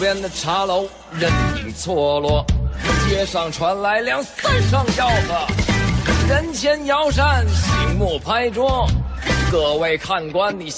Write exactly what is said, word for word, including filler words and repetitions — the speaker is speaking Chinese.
边的茶楼人影错落，街上传来两三声吆喝，人前摇扇，醒目拍桌。各位看官，你